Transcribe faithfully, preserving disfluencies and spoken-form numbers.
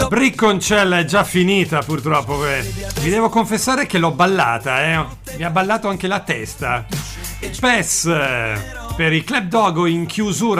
Bricconcella è già finita purtroppo. eh. Vi devo confessare che l'ho ballata, eh. Mi ha ballato anche la testa. P E S per i Club Dogo in chiusura